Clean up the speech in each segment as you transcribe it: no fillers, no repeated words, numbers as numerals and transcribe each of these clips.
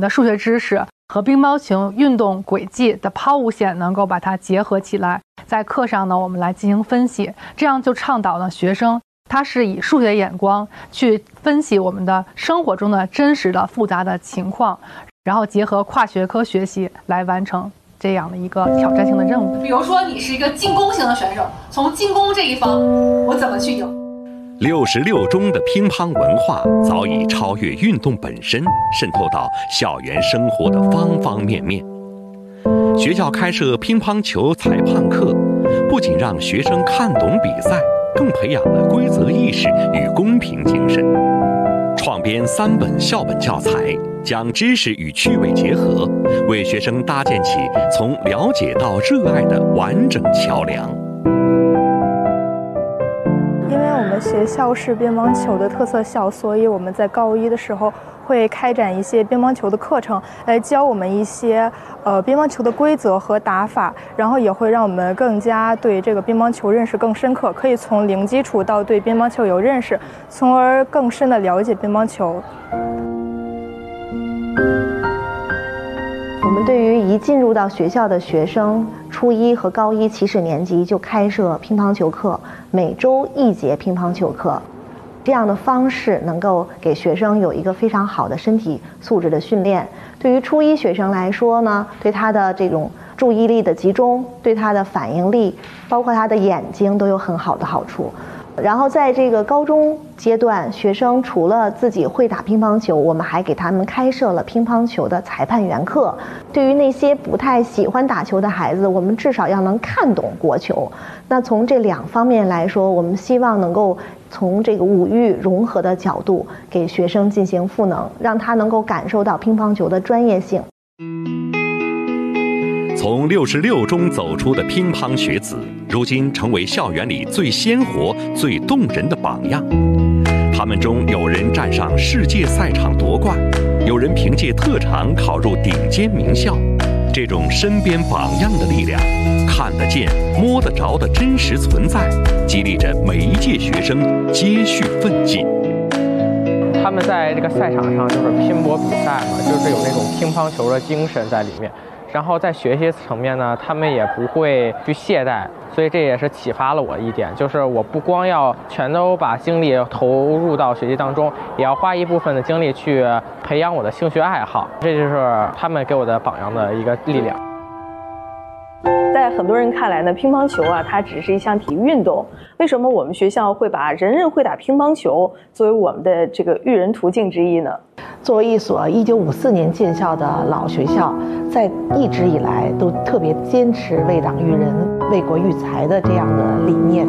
的数学知识和乒乓球运动轨迹的抛物线能够把它结合起来，在课上呢我们来进行分析，这样就倡导了学生他是以数学眼光去分析我们的生活中的真实的复杂的情况，然后结合跨学科学习来完成这样的一个挑战性的任务。 比如说你是一个进攻型的选手，从进攻这一方我怎么去赢 ？66中的乒乓文化早已超越运动本身，渗透到校园生活的方方面面。学校开设乒乓球裁判课，不仅让学生看懂比赛，更培养了规则意识与公平精神。创编3本校本教材，将知识与趣味结合，为学生搭建起从了解到热爱的完整桥梁。 因为我们学校是乒乓球的特色校，所以我们在高一的时候会开展一些乒乓球的课程，来教我们一些乒乓球的规则和打法，然后也会让我们更加对这个乒乓球认识更深刻，可以从零基础到对乒乓球有认识，从而更深地了解乒乓球。 我们对于一进入到学校的学生，初一和高一起始年级就开设乒乓球课，每周1节乒乓球课。这样的方式能够给学生有一个非常好的身体素质的训练。对于初一学生来说呢，对他的这种注意力的集中，对他的反应力，包括他的眼睛都有很好的好处。然后在这个高中阶段，学生除了自己会打乒乓球，我们还给他们开设了乒乓球的裁判员课。对于那些不太喜欢打球的孩子，我们至少要能看懂国球。那从这2方面来说，我们希望能够从这个5育融合的角度给学生进行赋能，让他能够感受到乒乓球的专业性。 从66中走出的乒乓学子，如今成为校园里最鲜活、最动人的榜样。他们中有人站上世界赛场夺冠，有人凭借特长考入顶尖名校。这种身边榜样的力量，看得见、摸得着的真实存在，激励着每一届学生接续奋进。 他们在这个赛场上就是拼搏比赛嘛，就是有那种乒乓球的精神在里面。然后在学习层面呢，他们也不会去懈怠，所以这也是启发了我一点，就是我不光要全都把精力投入到学习当中，也要花一部分的精力去培养我的兴趣爱好，这就是他们给我的榜样的一个力量。 在很多人看来呢，乒乓球啊，它只是一项体育运动。为什么我们学校会把人人会打乒乓球作为我们的这个育人途径之一呢？ 作为一所1954年建校的老学校，在一直以来都特别坚持为党育人、为国育才的这样的理念。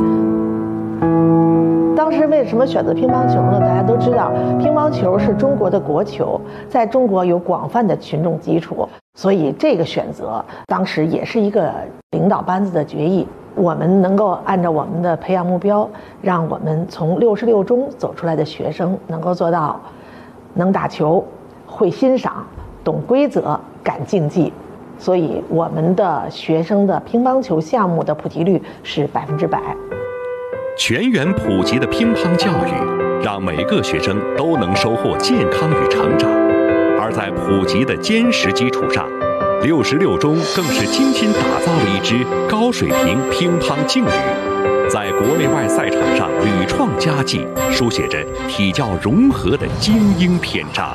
当时为什么选择乒乓球呢？大家都知道，乒乓球是中国的国球，在中国有广泛的群众基础，所以这个选择当时也是一个领导班子的决议。我们能够按照我们的培养目标，让我们从66中走出来的学生能够做到能打球、会欣赏、懂规则、敢竞技。所以我们的学生的乒乓球项目的普及率是100%。 全员普及的乒乓教育，让每个学生都能收获健康与成长。而在普及的坚实基础上，66中更是精心打造了一支高水平乒乓劲旅，在国内外赛场上屡创佳绩，书写着体教融合的精英篇章。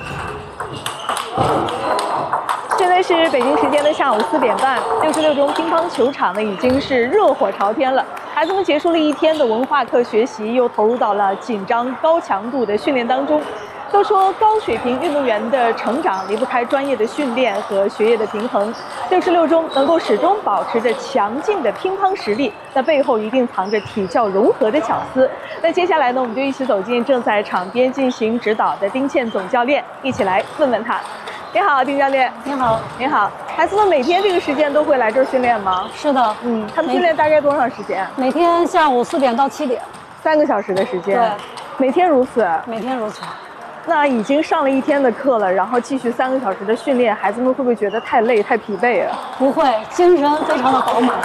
现在是北京时间的下午4点半，66中乒乓球场呢已经是热火朝天了。孩子们结束了一天的文化课学习，又投入到了紧张高强度的训练当中。都说高水平运动员的成长离不开专业的训练和学业的平衡。66中能够始终保持着强劲的乒乓实力，那背后一定藏着体教融合的巧思。那接下来呢，我们就一起走进正在场边进行指导的丁倩总教练，一起来问问他。你好，丁教练。 你好。 你好。孩子们每天这个时间都会来这儿训练吗？ 是的。 他们训练大概多长时间？ 每天下午4点到7点 ，3个小时的时间。 对， 每天如此。 每天如此。 那已经上了一天的课了，然后继续3个小时的训练，孩子们会不会觉得太累、太疲惫啊？ 不会，精神非常的饱满。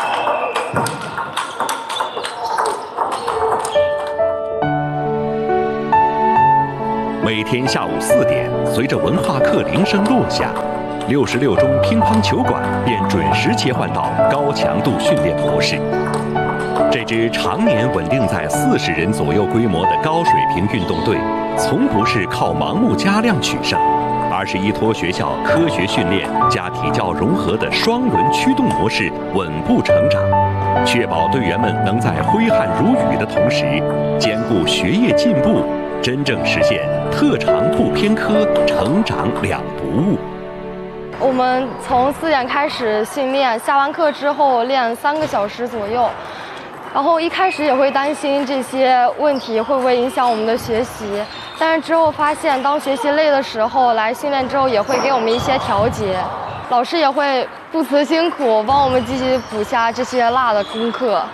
每每天下午4点，随着文化课铃声落下，66中乒乓球馆便准时切换到高强度训练模式。这支常年稳定在40人左右规模的高水平运动队，从不是靠盲目加量取胜，而是依托学校科学训练加体教融合的双轮驱动模式稳步成长，确保队员们能在挥汗如雨的同时，兼顾学业进步，真正实现特长不偏科，成长两不误。 我们从4点开始训练，下完课之后练3个小时左右。然后一开始也会担心这些问题会不会影响我们的学习，但是之后发现，当学习累的时候，来训练之后也会给我们一些调节，老师也会不辞辛苦帮我们继续补下这些落的功课。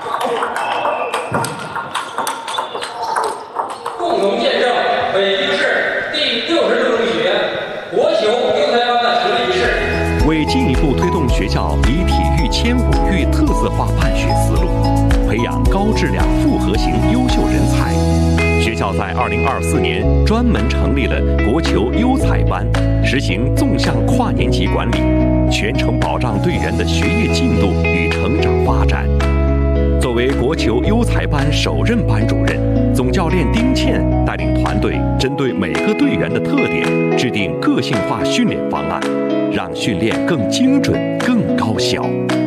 共同见证北京市第66中学国球优才班的成立仪式。 为进一步推动学校以体育迁5育特色化办学思路，培养高质量复合型优秀人才，学校在2024年专门成立了国球优才班，实行纵向跨年级管理，全程保障队员的学业进度与成长发展。作为国球优才班首任班主任，总教练丁倩带领团队针对每个队员的特点，制定个性化训练方案，让训练更精准、更高效。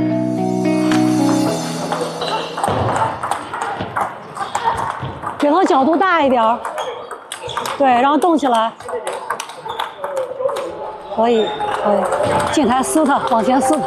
给它角度大一点儿，对，然后动起来，可以，近台撕它，往前撕它。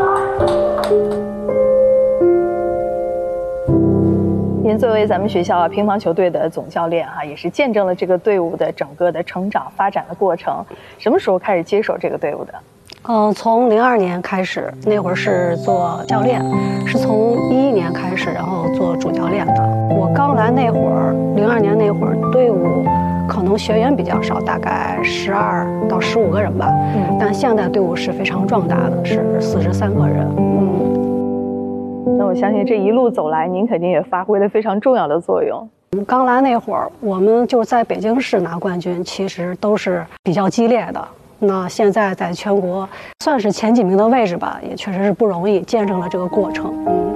您作为咱们学校乒乓球队的总教练哈，也是见证了这个队伍的整个的成长发展的过程。什么时候开始接手这个队伍的？ 从02年开始，那会儿是做教练，是从11年开始，然后做主教练的。我刚来那会儿，02年那会儿，队伍可能学员比较少，大概12到15个人吧。但现在队伍是非常壮大的，是43个人。 那我相信这一路走来，您肯定也发挥了非常重要的作用。 刚来那会儿，我们就在北京市拿冠军，其实都是比较激烈的。那现在在全国算是前几名的位置吧，也确实是不容易，见证了这个过程。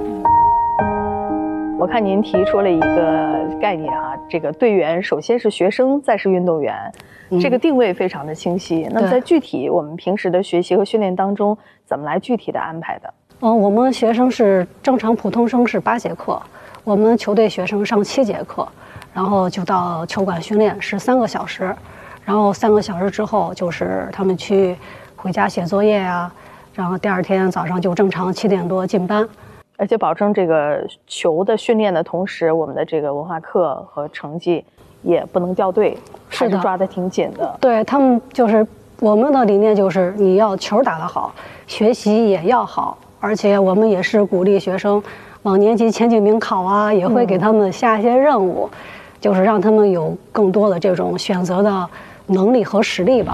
我看您提出了一个概念啊，这个队员首先是学生，再是运动员，这个定位非常的清晰。那么在具体我们平时的学习和训练当中，怎么来具体的安排的？ 我们学生是正常普通生是8节课，我们球队学生上7节课，然后就到球馆训练是3个小时，然后3个小时之后就是他们去回家写作业啊，然后第2天早上就正常7点多进班， 而且保证这个球的训练的同时，我们的这个文化课和成绩也不能掉队，还是抓得挺紧的。 对，他们就是我们的理念就是你要球打得好，学习也要好。而且我们也是鼓励学生往年级前几名考啊，也会给他们下一些任务，就是让他们有更多的这种选择的能力和实力吧。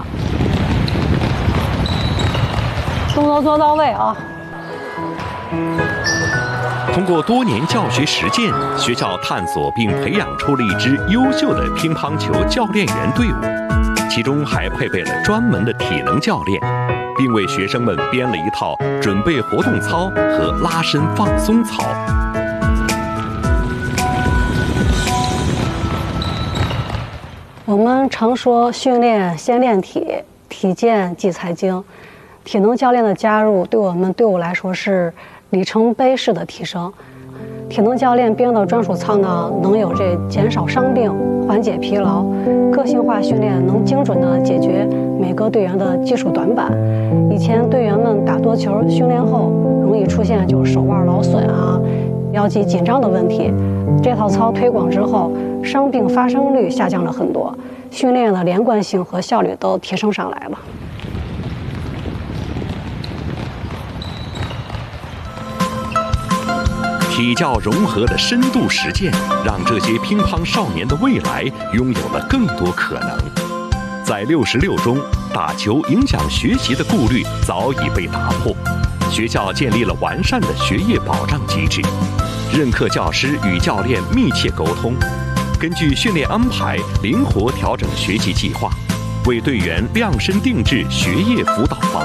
动作做到位啊！ 通过多年教学实践，学校探索并培养出了一支优秀的乒乓球教练员队伍，其中还配备了专门的体能教练，并为学生们编了一套准备活动操和拉伸放松操。 我们常说训练先练体，体健即财经。体能教练的加入对我们队伍来说是里程碑式的提升。体能教练编的专属操呢，能有这减少伤病、缓解疲劳，个性化训练能精准地解决每个队员的技术短板。以前队员们打多球训练后，容易出现就是手腕劳损啊、腰肌紧张的问题。这套操推广之后，伤病发生率下降了很多，训练的连贯性和效率都提升上来了。 体教融合的深度实践，让这些乒乓少年的未来拥有了更多可能。在66中，打球影响学习的顾虑早已被打破，学校建立了完善的学业保障机制，任课教师与教练密切沟通，根据训练安排灵活调整学习计划。 为队员量身定制学业辅导方